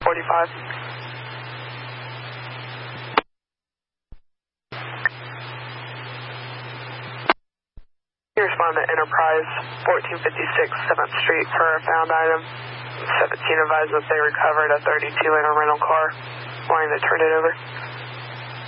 45. You respond to Enterprise 1456 7th Street for a found item. 17 advised that they recovered a 32 in a rental car, wanting to turn it over.